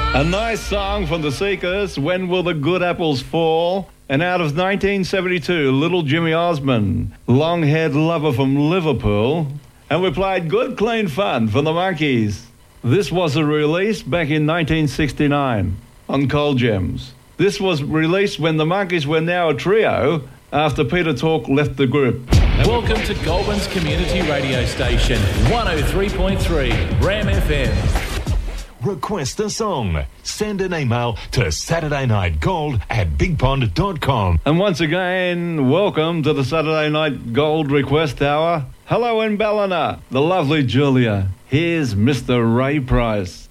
A nice song from the Seekers, When Will the Good Apples Fall? And out of 1972, Little Jimmy Osmond, long-haired lover from Liverpool. And we played Good Clean Fun from the Monkees. This was a release back in 1969 on Cold Gems. This was released when the Monkees were now a trio after Peter Tork left the group. Welcome to Goulburn's community radio station, 103.3 Ram FM. Request a song. Send an email to saturdaynightgold@bigpond.com. And once again, welcome to the Saturday Night Gold Request Hour. Hello in Ballina, the lovely Julia. Here's Mr. Ray Price.